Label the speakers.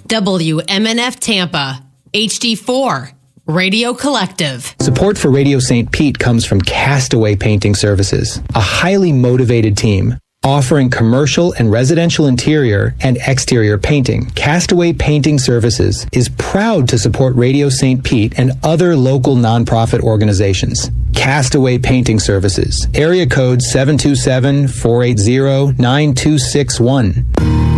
Speaker 1: WMNF Tampa, HD4, Radio Collective.
Speaker 2: Support for Radio St. Pete comes from Castaway Painting Services, a highly motivated team offering commercial and residential interior and exterior painting. Castaway Painting Services is proud to support Radio St. Pete and other local nonprofit organizations. Castaway Painting Services, area code 727-480-9261.